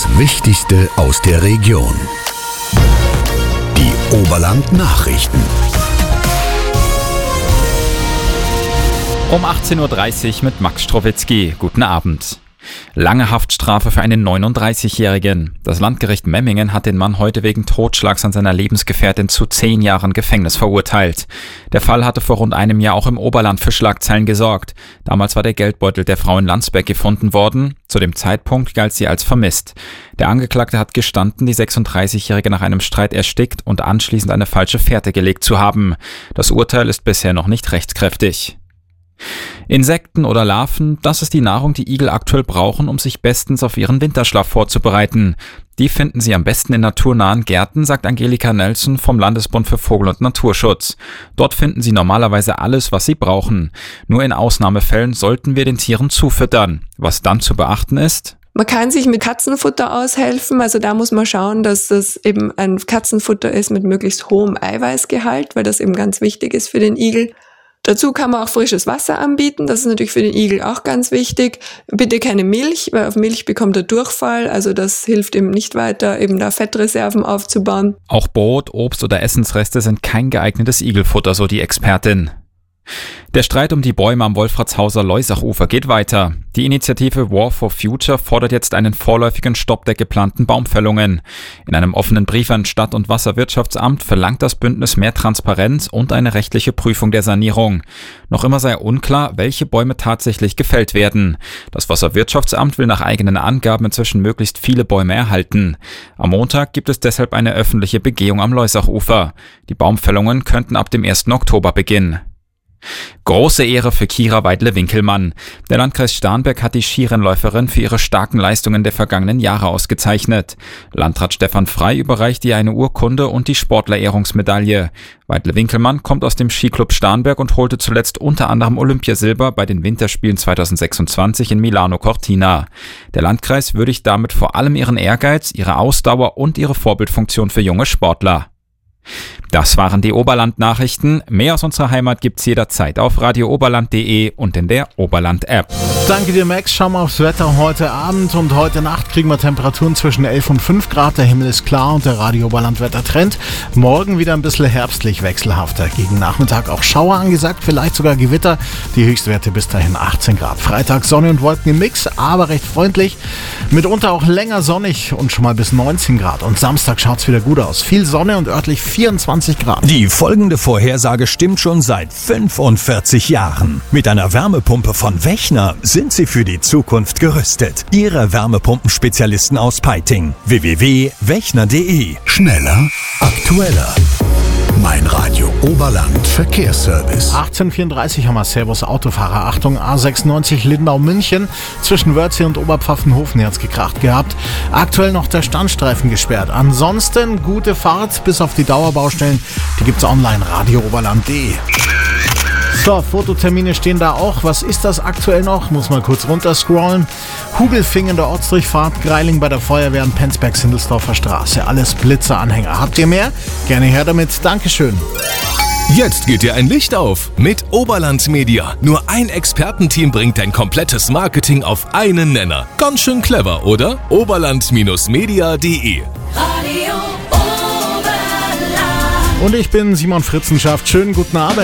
Das Wichtigste aus der Region. Die Oberland-Nachrichten. Um 18.30 Uhr mit Max Strowitzki. Guten Abend. Lange Haftstrafe für einen 39-Jährigen. Das Landgericht Memmingen hat den Mann heute wegen Totschlags an seiner Lebensgefährtin zu 10 Jahren Gefängnis verurteilt. Der Fall hatte vor rund einem Jahr auch im Oberland für Schlagzeilen gesorgt. Damals war der Geldbeutel der Frau in Landsberg gefunden worden. Zu dem Zeitpunkt galt sie als vermisst. Der Angeklagte hat gestanden, die 36-Jährige nach einem Streit erstickt und anschließend eine falsche Fährte gelegt zu haben. Das Urteil ist bisher noch nicht rechtskräftig. Insekten oder Larven, das ist die Nahrung, die Igel aktuell brauchen, um sich bestens auf ihren Winterschlaf vorzubereiten. Die finden sie am besten in naturnahen Gärten, sagt Angelika Nelson vom Landesbund für Vogel- und Naturschutz. Dort finden sie normalerweise alles, was sie brauchen. Nur in Ausnahmefällen sollten wir den Tieren zufüttern. Was dann zu beachten ist: Man kann sich mit Katzenfutter aushelfen, also da muss man schauen, dass das eben ein Katzenfutter ist mit möglichst hohem Eiweißgehalt, weil das eben ganz wichtig ist für den Igel. Dazu kann man auch frisches Wasser anbieten, das ist natürlich für den Igel auch ganz wichtig. Bitte keine Milch, weil auf Milch bekommt er Durchfall, also das hilft ihm nicht weiter, eben da Fettreserven aufzubauen. Auch Brot, Obst oder Essensreste sind kein geeignetes Igelfutter, so die Expertin. Der Streit um die Bäume am Wolfratshauser Leusachufer geht weiter. Die Initiative War for Future fordert jetzt einen vorläufigen Stopp der geplanten Baumfällungen. In einem offenen Brief an Stadt- und Wasserwirtschaftsamt verlangt das Bündnis mehr Transparenz und eine rechtliche Prüfung der Sanierung. Noch immer sei unklar, welche Bäume tatsächlich gefällt werden. Das Wasserwirtschaftsamt will nach eigenen Angaben inzwischen möglichst viele Bäume erhalten. Am Montag gibt es deshalb eine öffentliche Begehung am Leusachufer. Die Baumfällungen könnten ab dem 1. Oktober beginnen. Große Ehre für Kira Weidle-Winkelmann. Der Landkreis Starnberg hat die Skirennläuferin für ihre starken Leistungen der vergangenen Jahre ausgezeichnet. Landrat Stefan Frey überreicht ihr eine Urkunde und die Sportlerehrungsmedaille. Weidle-Winkelmann kommt aus dem Skiclub Starnberg und holte zuletzt unter anderem Olympiasilber bei den Winterspielen 2026 in Milano Cortina. Der Landkreis würdigt damit vor allem ihren Ehrgeiz, ihre Ausdauer und ihre Vorbildfunktion für junge Sportler. Das waren die Oberland-Nachrichten. Mehr aus unserer Heimat gibt's jederzeit auf radiooberland.de und in der Oberland-App. Danke dir, Max. Schauen wir aufs Wetter heute Abend und heute Nacht kriegen wir Temperaturen zwischen 11 und 5 Grad. Der Himmel ist klar und der Radio Oberland-Wettertrend. Morgen wieder ein bisschen herbstlich wechselhafter. Gegen Nachmittag auch Schauer angesagt, vielleicht sogar Gewitter. Die Höchstwerte bis dahin 18 Grad. Freitag Sonne und Wolken im Mix, aber recht freundlich. Mitunter auch länger sonnig und schon mal bis 19 Grad. Und Samstag schaut's wieder gut aus. Viel Sonne und örtlich 24 Grad. Die folgende Vorhersage stimmt schon seit 45 Jahren. Mit einer Wärmepumpe von Wechner sind Sie für die Zukunft gerüstet. Ihre Wärmepumpenspezialisten aus Peiting. www.wechner.de. Schneller, aktueller. Mein Radio Oberland Verkehrsservice. 18:34 haben wir. Servus Autofahrer. Achtung, A96 Lindau-München. Zwischen Wörthsee und Oberpfaffenhofen hat's gekracht gehabt. Aktuell noch der Standstreifen gesperrt. Ansonsten gute Fahrt bis auf die Dauerbaustellen. Die gibt's online. radiooberland.de. So, Fototermine stehen da auch. Was ist das aktuell noch? Muss mal kurz runterscrollen. Hugelfing in der Ortsdurchfahrt, Greiling bei der Feuerwehr und Penzberg-Sindelsdorfer Straße. Alles Blitzeranhänger. Habt ihr mehr? Gerne her damit. Dankeschön. Jetzt geht dir ein Licht auf mit Oberland Media. Nur ein Expertenteam bringt dein komplettes Marketing auf einen Nenner. Ganz schön clever, oder? Oberland-media.de. Und ich bin Simon Fritzenschaft. Schönen guten Abend.